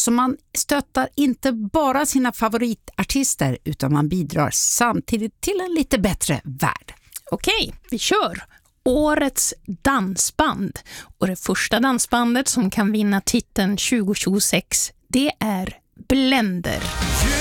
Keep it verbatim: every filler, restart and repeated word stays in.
Så man stöttar inte bara sina favoritartister utan man bidrar samtidigt till en lite bättre värld. Okej, vi kör! Årets dansband. Och det första dansbandet som kan vinna titeln tjugo tjugosex, det är Blender.